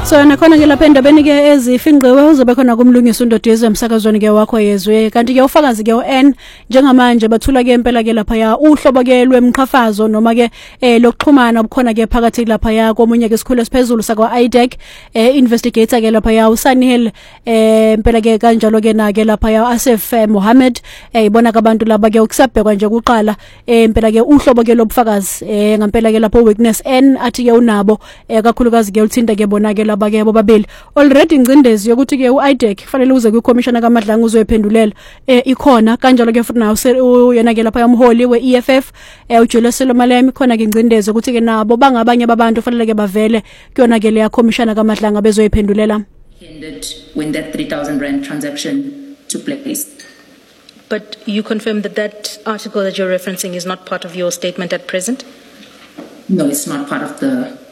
So nakhona ke lapha endabeni ke ezifingqiwe uzobe khona kumlungisi uNdodezwe emsakazweni ke wakho yezwe kanti ke ufakazi ke uN njengamanje bathula ke impela ke lapha ya uhlobo ke lwemqhafazo noma ke lokuxhumana obukhona ke phakathi lapha ya komunye ke isikhulu esiphezulu sakwa IDEC investigator ke lapha ya uSanihel impela ke kanjalo ke na ke lapha ya Asif Mohammed ibona ke abantu laba ke ukusabhekwa nje kuqala impela ke uhlobo ke lobufakazi ngempela ke lapho witness N athi ke unabo kakhulukazi ke uthinta ke bona ke laba ke bobabili already ingcindezi yokuthi ke uIDEC kufanele uze kuCommissioner kaMadlanga uzoyiphendulela ikhona kanjalo ke futhi nawo uyena ke lapha yamholi weEFF uJulius Selomalemi khona ke ingcindezi ukuthi ke nabo bangabanye babantu kufanele ke bavele kuyona ke leya Commissioner kaMadlanga bezoyiphendulela when that 3,000 rand transaction took place. But you confirm that that article that you're referencing is not part of your statement at present? No, it's not part of the